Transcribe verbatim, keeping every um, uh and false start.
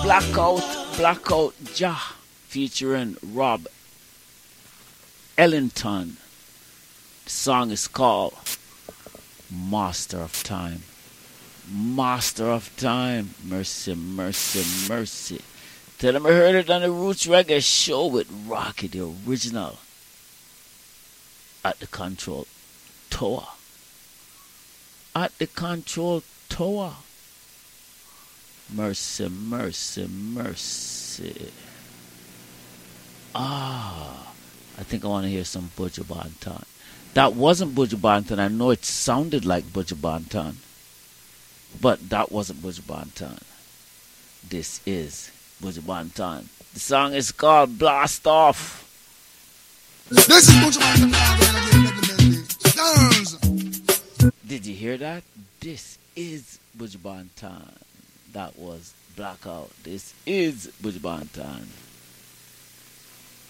Blackout, Blackout Ja, featuring Rob Ellington. The song is called Master of Time. Master of Time. Mercy, mercy, mercy. Tell them I heard it on the Roots Reggae Show with Rocky, the original, at the Control Tower. At the Control Tower. Mercy, mercy, mercy. Ah, I think I want to hear some Buju Banton. That wasn't Buju Banton. I know it sounded like Buju Banton, but that wasn't Buju Banton. This is Buju Banton. The song is called Blast Off. This is Buju Banton. Did you hear that? This is Buju Banton. That was Blackout. This is Buju Banton.